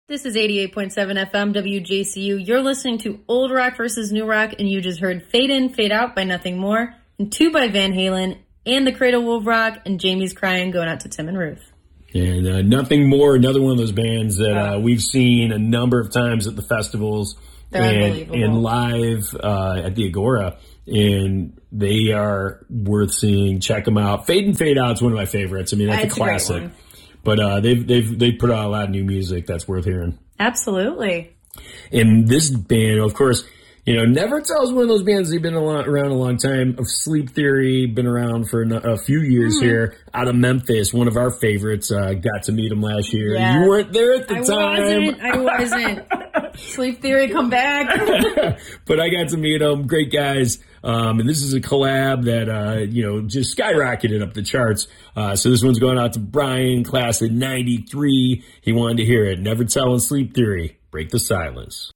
This is 88.7 FM WJCU. You're listening to Old Rock versus New Rock, and you just heard Fade In, Fade Out by Nothing More, and Two by Van Halen, and The Cradle Will Rock, and Jamie's Crying going out to Tim and Ruth. And Nothing More, another one of those bands that we've seen a number of times at the festivals and live at the Agora, and they are worth seeing. Check them out. Fade In, Fade Out is one of my favorites. I mean, that's a classic. But they've put out a lot of new music that's worth hearing. Absolutely. And this band, of course, Never Tell is one of those bands that've been around a long time. Of Sleep Theory, been around for a few years here. Out of Memphis, one of our favorites. Got to meet them last year. Yeah. You weren't there at the time. I wasn't. Sleep Theory, come back. But I got to meet them. Great guys. And this is a collab that, just skyrocketed up the charts. So this one's going out to Brian, class of 93. He wanted to hear it. Never Tell and Sleep Theory. Break the silence.